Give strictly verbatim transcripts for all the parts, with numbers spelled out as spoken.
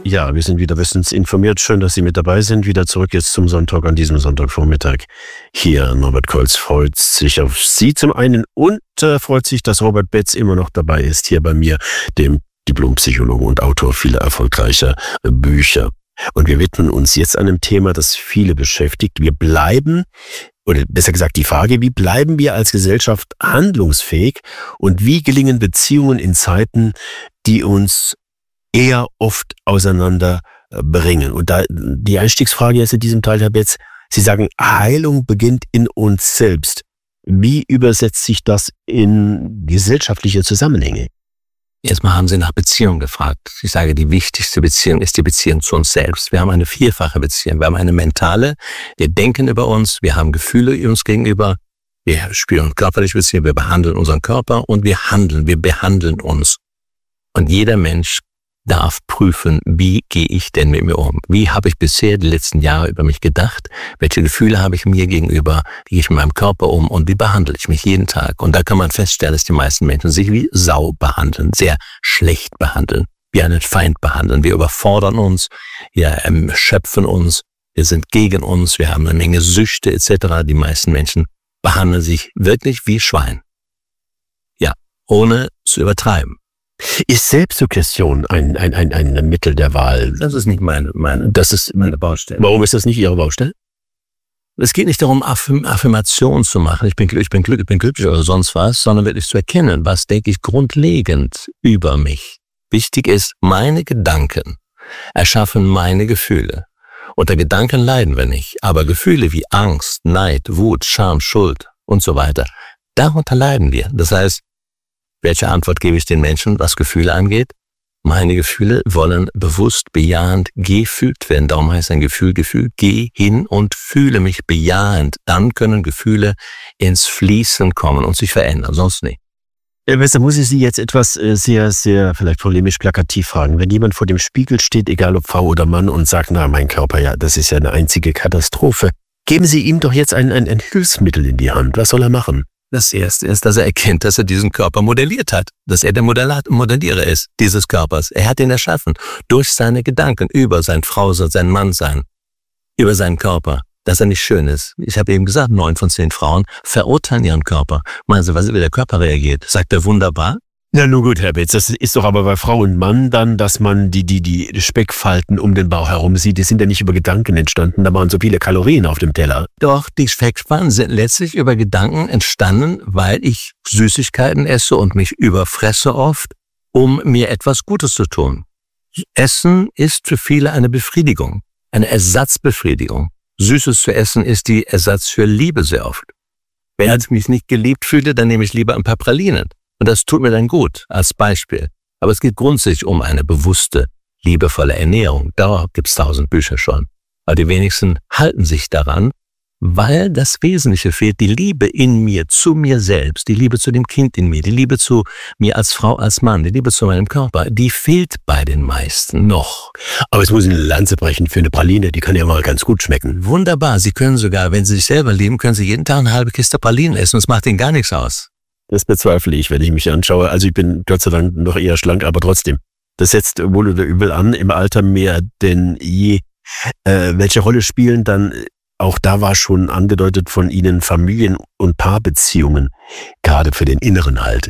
Ja, wir sind wieder bestens informiert. Schön, dass Sie mit dabei sind. Wieder zurück jetzt zum Sonntag, an diesem Sonntagvormittag. Hier, Norbert Kolz freut sich auf Sie zum einen und äh, freut sich, dass Robert Betz immer noch dabei ist, hier bei mir, dem Diplompsychologe und Autor vieler erfolgreicher äh, Bücher. Und wir widmen uns jetzt einem Thema, das viele beschäftigt. Wir bleiben, oder besser gesagt die Frage, wie bleiben wir als Gesellschaft handlungsfähig und wie gelingen Beziehungen in Zeiten, die uns eher oft auseinanderbringen. Und da die Einstiegsfrage ist in diesem Teil, Herr Betz, Sie sagen, Heilung beginnt in uns selbst. Wie übersetzt sich das in gesellschaftliche Zusammenhänge? Erstmal haben Sie nach Beziehung gefragt. Ich sage, die wichtigste Beziehung ist die Beziehung zu uns selbst. Wir haben eine vierfache Beziehung. Wir haben eine mentale, wir denken über uns, wir haben Gefühle uns gegenüber, wir spüren körperliche Beziehungen, wir behandeln unseren Körper und wir handeln, wir behandeln uns. Und jeder Mensch darf prüfen, wie gehe ich denn mit mir um? Wie habe ich bisher die letzten Jahre über mich gedacht? Welche Gefühle habe ich mir gegenüber? Wie gehe ich mit meinem Körper um? Und wie behandle ich mich jeden Tag? Und da kann man feststellen, dass die meisten Menschen sich wie Sau behandeln, sehr schlecht behandeln, wie einen Feind behandeln. Wir überfordern uns, wir erschöpfen uns, wir sind gegen uns, wir haben eine Menge Süchte et cetera. Die meisten Menschen behandeln sich wirklich wie Schwein. Ja, ohne zu übertreiben. Ist Selbstsuggestion ein, ein, ein, ein Mittel der Wahl? Das ist nicht meine, meine, das ist meine Baustelle. Warum ist das nicht Ihre Baustelle? Es geht nicht darum, Affirm- Affirmation zu machen, ich bin, ich bin glücklich, ich bin glücklich oder sonst was, sondern wirklich zu erkennen, was denke ich grundlegend über mich. Wichtig ist, meine Gedanken erschaffen meine Gefühle. Unter Gedanken leiden wir nicht, aber Gefühle wie Angst, Neid, Wut, Scham, Schuld und so weiter, darunter leiden wir. Das heißt, welche Antwort gebe ich den Menschen, was Gefühle angeht? Meine Gefühle wollen bewusst, bejahend gefühlt werden. Darum heißt ein Gefühl, Gefühl, geh hin und fühle mich bejahend. Dann können Gefühle ins Fließen kommen und sich verändern, sonst nicht. Herr Besser, muss ich Sie jetzt etwas äh, sehr, sehr vielleicht polemisch plakativ fragen. Wenn jemand vor dem Spiegel steht, egal ob Frau oder Mann, und sagt, na, mein Körper, ja, das ist ja eine einzige Katastrophe. Geben Sie ihm doch jetzt ein, ein, ein Hilfsmittel in die Hand. Was soll er machen? Das Erste ist, dass er erkennt, dass er diesen Körper modelliert hat, dass er der Modellat- Modellierer ist, dieses Körpers. Er hat ihn erschaffen, durch seine Gedanken über sein Frausein, sein Mannsein, über seinen Körper, dass er nicht schön ist. Ich habe eben gesagt, neun von zehn Frauen verurteilen ihren Körper. Meinen Sie, was, wie der Körper reagiert? Sagt er wunderbar? Na nun gut, Herr Betz, das ist doch aber bei Frau und Mann dann, dass man die, die, die Speckfalten um den Bauch herum sieht, die sind ja nicht über Gedanken entstanden, da waren so viele Kalorien auf dem Teller. Doch, die Speckfalten sind letztlich über Gedanken entstanden, weil ich Süßigkeiten esse und mich überfresse oft, um mir etwas Gutes zu tun. Essen ist für viele eine Befriedigung, eine Ersatzbefriedigung. Süßes zu essen ist die Ersatz für Liebe sehr oft. Wenn ich mich nicht geliebt fühle, dann nehme ich lieber ein paar Pralinen. Und das tut mir dann gut, als Beispiel. Aber es geht grundsätzlich um eine bewusste, liebevolle Ernährung. Da gibt's tausend Bücher schon. Aber die wenigsten halten sich daran, weil das Wesentliche fehlt. Die Liebe in mir, zu mir selbst, die Liebe zu dem Kind in mir, die Liebe zu mir als Frau, als Mann, die Liebe zu meinem Körper, die fehlt bei den meisten noch. Aber es muss eine Lanze brechen für eine Praline, die kann ja mal ganz gut schmecken. Wunderbar, Sie können sogar, wenn Sie sich selber lieben, können Sie jeden Tag eine halbe Kiste Pralinen essen und es macht Ihnen gar nichts aus. Das bezweifle ich, wenn ich mich anschaue. Also ich bin Gott sei Dank noch eher schlank, aber trotzdem. Das setzt wohl oder übel an, im Alter mehr denn je. Äh, welche Rolle spielen dann, auch da war schon angedeutet von Ihnen, Familien- und Paarbeziehungen, gerade für den inneren Halt?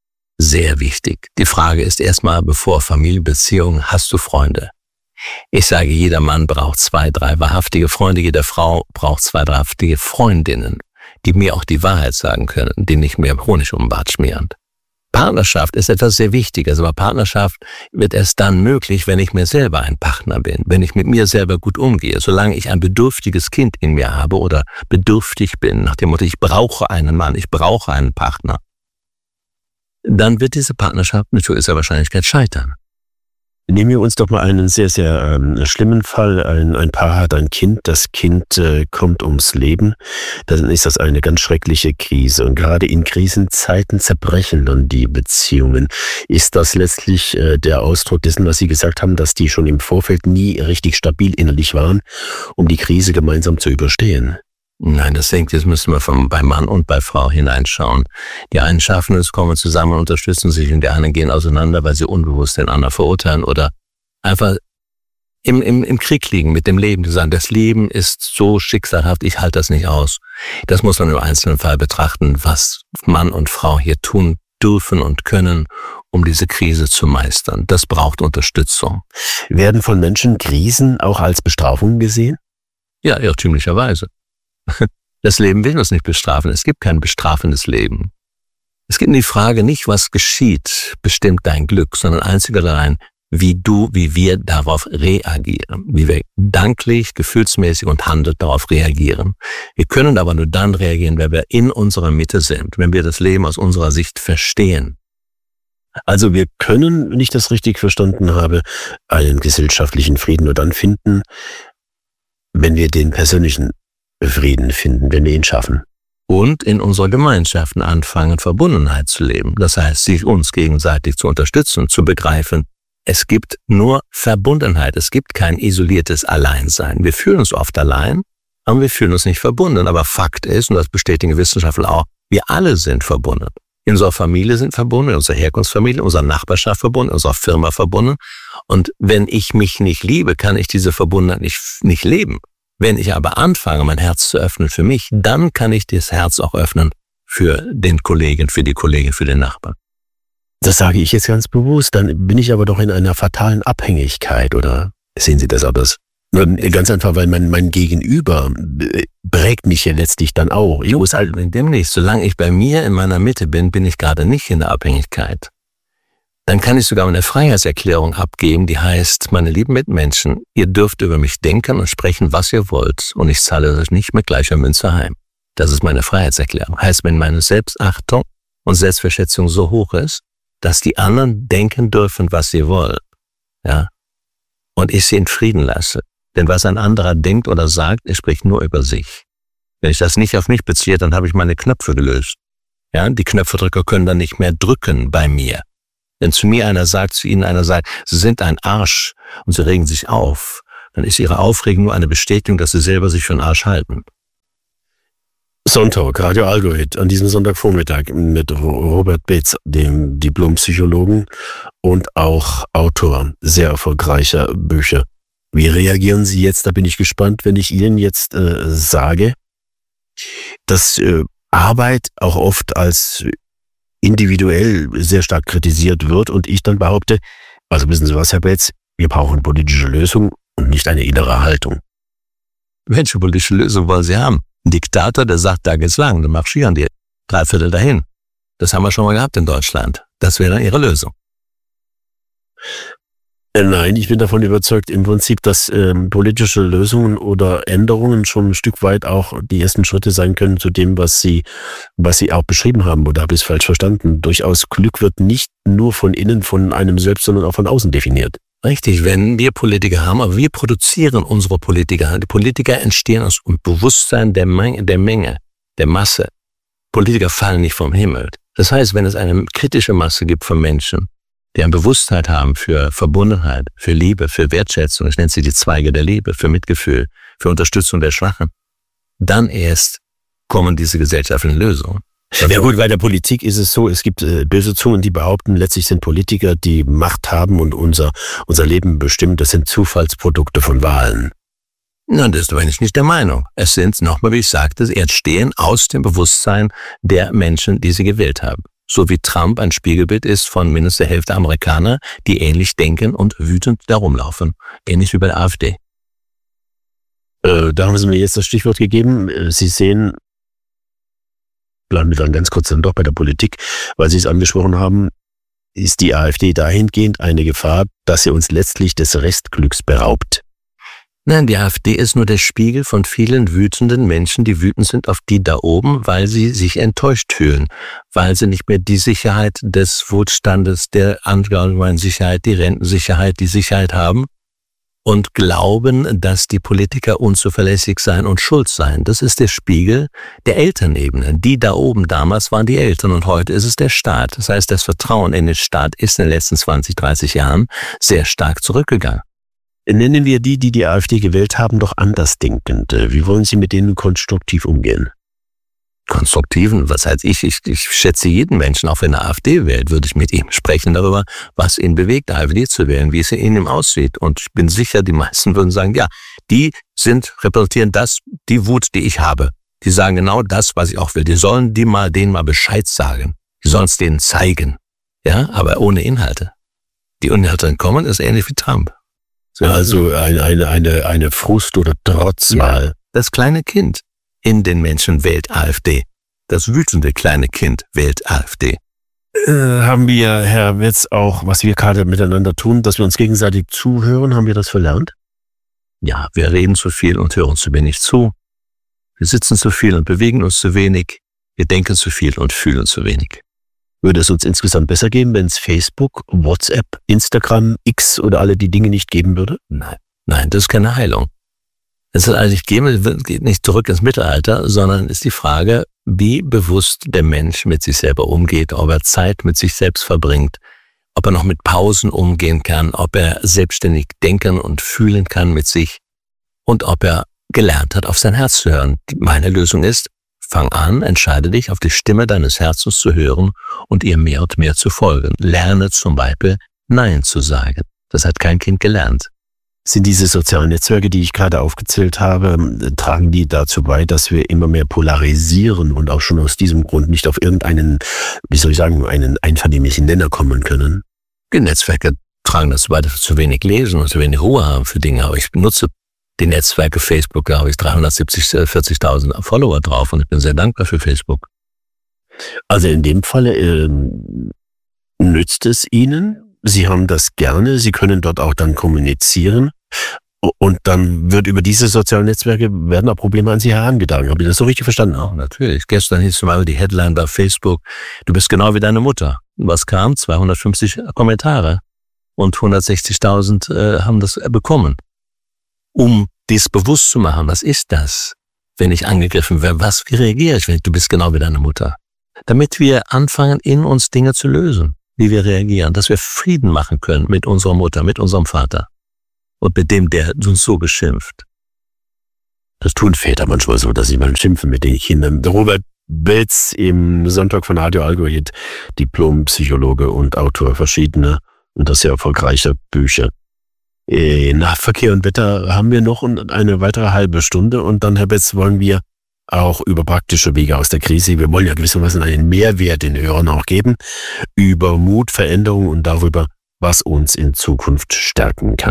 Sehr wichtig. Die Frage ist erstmal, bevor Familienbeziehungen, hast du Freunde? Ich sage, jeder Mann braucht zwei, drei wahrhaftige Freunde, jede Frau braucht zwei, drei wahrhaftige Freundinnen, die mir auch die Wahrheit sagen können, die nicht mehr Honig um den Bart schmieren. Partnerschaft ist etwas sehr Wichtiges, aber Partnerschaft wird erst dann möglich, wenn ich mir selber ein Partner bin, wenn ich mit mir selber gut umgehe. Solange ich ein bedürftiges Kind in mir habe oder bedürftig bin, nach dem Motto, ich brauche einen Mann, ich brauche einen Partner, dann wird diese Partnerschaft mit gewisser Wahrscheinlichkeit scheitern. Nehmen wir uns doch mal einen sehr, sehr ähm, schlimmen Fall. Ein, ein Paar hat ein Kind, das Kind äh, kommt ums Leben. Dann ist das eine ganz schreckliche Krise. Und gerade in Krisenzeiten zerbrechen dann die Beziehungen. Ist das letztlich äh, der Ausdruck dessen, was Sie gesagt haben, dass die schon im Vorfeld nie richtig stabil innerlich waren, um die Krise gemeinsam zu überstehen? Nein, das hängt, jetzt müssen wir von, bei Mann und bei Frau hineinschauen. Die einen schaffen es, kommen zusammen, unterstützen sich und die anderen gehen auseinander, weil sie unbewusst den anderen verurteilen oder einfach im, im, im Krieg liegen mit dem Leben, die sagen, das Leben ist so schicksalhaft, ich halte das nicht aus. Das muss man im einzelnen Fall betrachten, was Mann und Frau hier tun dürfen und können, um diese Krise zu meistern. Das braucht Unterstützung. Werden von Menschen Krisen auch als Bestrafung gesehen? Ja, irrtümlicherweise. Das Leben will uns nicht bestrafen. Es gibt kein bestrafendes Leben. Es geht in die Frage nicht, was geschieht, bestimmt dein Glück, sondern einzig und allein, wie du, wie wir darauf reagieren, wie wir danklich, gefühlsmäßig und handelt darauf reagieren. Wir können aber nur dann reagieren, wenn wir in unserer Mitte sind, wenn wir das Leben aus unserer Sicht verstehen. Also wir können, wenn ich das richtig verstanden habe, einen gesellschaftlichen Frieden nur dann finden, wenn wir den persönlichen Frieden finden, wenn wir ihn schaffen. Und in unserer Gemeinschaften anfangen, Verbundenheit zu leben. Das heißt, sich uns gegenseitig zu unterstützen, zu begreifen, es gibt nur Verbundenheit. Es gibt kein isoliertes Alleinsein. Wir fühlen uns oft allein, aber wir fühlen uns nicht verbunden. Aber Fakt ist, und das bestätigen Wissenschaftler auch, wir alle sind verbunden. In unserer Familie sind verbunden, in unserer Herkunftsfamilie, in unserer Nachbarschaft verbunden, in unserer Firma verbunden. Und wenn ich mich nicht liebe, kann ich diese Verbundenheit nicht, nicht leben. Wenn ich aber anfange, mein Herz zu öffnen für mich, dann kann ich das Herz auch öffnen für den Kollegen, für die Kollegin, für den Nachbarn. Das sage ich jetzt ganz bewusst, dann bin ich aber doch in einer fatalen Abhängigkeit, oder sehen Sie das anders? Ganz einfach, weil mein, mein Gegenüber prägt mich ja letztlich dann auch. Ich muss halt in dem nicht. Solange ich bei mir in meiner Mitte bin, bin ich gerade nicht in der Abhängigkeit. Dann kann ich sogar eine Freiheitserklärung abgeben, die heißt, meine lieben Mitmenschen, ihr dürft über mich denken und sprechen, was ihr wollt, und ich zahle euch nicht mit gleicher Münze heim. Das ist meine Freiheitserklärung. Heißt, wenn meine Selbstachtung und Selbstverschätzung so hoch ist, dass die anderen denken dürfen, was sie wollen, ja, und ich sie in Frieden lasse. Denn was ein anderer denkt oder sagt, er spricht nur über sich. Wenn ich das nicht auf mich beziehe, dann habe ich meine Knöpfe gelöst. Ja, die Knöpfedrücker können dann nicht mehr drücken bei mir. Wenn zu mir einer sagt, zu Ihnen einer sagt, Sie sind ein Arsch und Sie regen sich auf, dann ist Ihre Aufregung nur eine Bestätigung, dass Sie selber sich für einen Arsch halten. Sonntag, Radio Algohit, an diesem Sonntagvormittag mit Robert Betz, dem Diplompsychologen und auch Autor sehr erfolgreicher Bücher. Wie reagieren Sie jetzt? Da bin ich gespannt, wenn ich Ihnen jetzt äh, sage, dass äh, Arbeit auch oft als individuell sehr stark kritisiert wird und ich dann behaupte, also wissen Sie was, Herr Betz, wir brauchen politische Lösung und nicht eine innere Haltung. Welche politische Lösung wollen Sie haben? Ein Diktator, der sagt, da geht's lang, dann marschieren die drei Viertel dahin. Das haben wir schon mal gehabt in Deutschland. Das wäre dann Ihre Lösung. Nein, ich bin davon überzeugt im Prinzip, dass ähm, politische Lösungen oder Änderungen schon ein Stück weit auch die ersten Schritte sein können zu dem, was Sie, was Sie auch beschrieben haben. Oder habe ich es falsch verstanden? Durchaus Glück wird nicht nur von innen, von einem selbst, sondern auch von außen definiert. Richtig, wenn wir Politiker haben, aber wir produzieren unsere Politiker. Die Politiker entstehen aus dem Bewusstsein der Menge, der Menge, der Masse. Politiker fallen nicht vom Himmel. Das heißt, wenn es eine kritische Masse gibt von Menschen, die eine Bewusstheit haben für Verbundenheit, für Liebe, für Wertschätzung, ich nenne sie die Zweige der Liebe, für Mitgefühl, für Unterstützung der Schwachen, dann erst kommen diese gesellschaftlichen Lösungen. Ja gut, bei der Politik ist es so, es gibt äh, böse Zungen, die behaupten, letztlich sind Politiker, die Macht haben und unser, unser Leben bestimmt, das sind Zufallsprodukte von Wahlen. Nein, das bin ich nicht der Meinung. Es sind, nochmal wie ich sagte, sie entstehen aus dem Bewusstsein der Menschen, die sie gewählt haben. So wie Trump ein Spiegelbild ist von mindestens der Hälfte Amerikaner, die ähnlich denken und wütend da rumlaufen. Ähnlich wie bei der AfD. Äh, da haben Sie mir jetzt das Stichwort gegeben. Sie sehen, bleiben wir dann ganz kurz dann doch bei der Politik, weil Sie es angesprochen haben, ist die AfD dahingehend eine Gefahr, dass sie uns letztlich des Restglücks beraubt. Nein, die AfD ist nur der Spiegel von vielen wütenden Menschen, die wütend sind auf die da oben, weil sie sich enttäuscht fühlen, weil sie nicht mehr die Sicherheit des Wohlstandes, der allgemeinen Sicherheit, die Rentensicherheit, die Sicherheit haben und glauben, dass die Politiker unzuverlässig seien und schuld seien. Das ist der Spiegel der Elternebene. Die da oben damals waren die Eltern und heute ist es der Staat. Das heißt, das Vertrauen in den Staat ist in den letzten zwanzig, dreißig Jahren sehr stark zurückgegangen. Nennen wir die, die die AfD gewählt haben, doch andersdenkend. Wie wollen Sie mit denen konstruktiv umgehen? konstruktiven, was heißt ich, ich, ich schätze jeden Menschen, auch wenn er AfD wählt, würde ich mit ihm sprechen darüber, was ihn bewegt, AfD zu wählen, wie es in ihm aussieht. Und ich bin sicher, die meisten würden sagen, ja, die sind, repräsentieren das, die Wut, die ich habe. Die sagen genau das, was ich auch will. Die sollen die mal, denen mal Bescheid sagen. Die sollen es denen zeigen. Ja, aber ohne Inhalte. Die Inhalte kommen, ist ähnlich wie Trump. So, also eine, eine, eine, eine Frust- oder Trotzwahl. Ja, das kleine Kind in den Menschen wählt AfD. Das wütende kleine Kind wählt AfD. Äh, haben wir, Herr Wetz, auch, was wir gerade miteinander tun, dass wir uns gegenseitig zuhören, haben wir das verlernt? Ja, wir reden zu viel und hören zu wenig zu. Wir sitzen zu viel und bewegen uns zu wenig. Wir denken zu viel und fühlen zu wenig. Würde es uns insgesamt besser gehen, wenn es Facebook, WhatsApp, Instagram, X oder alle die Dinge nicht geben würde? Nein, nein, das ist keine Heilung. Es ist eigentlich geht nicht zurück ins Mittelalter, sondern ist die Frage, wie bewusst der Mensch mit sich selber umgeht, ob er Zeit mit sich selbst verbringt, ob er noch mit Pausen umgehen kann, ob er selbstständig denken und fühlen kann mit sich und ob er gelernt hat, auf sein Herz zu hören. Meine Lösung ist, fang an, entscheide dich, auf die Stimme deines Herzens zu hören und ihr mehr und mehr zu folgen. Lerne zum Beispiel, Nein zu sagen. Das hat kein Kind gelernt. Sind diese sozialen Netzwerke, die ich gerade aufgezählt habe, tragen die dazu bei, dass wir immer mehr polarisieren und auch schon aus diesem Grund nicht auf irgendeinen, wie soll ich sagen, einen einvernehmlichen Nenner kommen können? Die Netzwerke tragen dazu bei, dass wir zu wenig lesen und zu wenig Ruhe haben für Dinge. Aber ich benutze die Netzwerke Facebook, da habe ich dreihundertsiebzig, vierzigtausend Follower drauf und ich bin sehr dankbar für Facebook. Also in dem Falle äh, nützt es Ihnen, Sie haben das gerne, Sie können dort auch dann kommunizieren und dann wird über diese sozialen Netzwerke, werden auch Probleme an Sie herangetragen. Habe ich das so richtig verstanden? Ja, natürlich. Gestern hieß zum Beispiel die Headline bei Facebook, du bist genau wie deine Mutter. Was kam? zweihundertfünfzig Kommentare und hundertsechzigtausend äh, haben das bekommen. Um dies bewusst zu machen, was ist das, wenn ich angegriffen werde? Was, wie reagiere ich, wenn ich, du bist genau wie deine Mutter? Damit wir anfangen, in uns Dinge zu lösen, wie wir reagieren, dass wir Frieden machen können mit unserer Mutter, mit unserem Vater und mit dem, der uns so beschimpft. Das tun Väter manchmal so, dass sie mal schimpfen mit den Kindern. Robert Betz im Sonntag von Radio Algorithm, Diplompsychologe und Autor verschiedener und das sehr erfolgreicher Bücher. Nach Verkehr und Wetter haben wir noch eine weitere halbe Stunde und dann, Herr Betz, wollen wir auch über praktische Wege aus der Krise, wir wollen ja gewissermaßen einen Mehrwert den Hörern auch geben, über Mut, Veränderung und darüber, was uns in Zukunft stärken kann.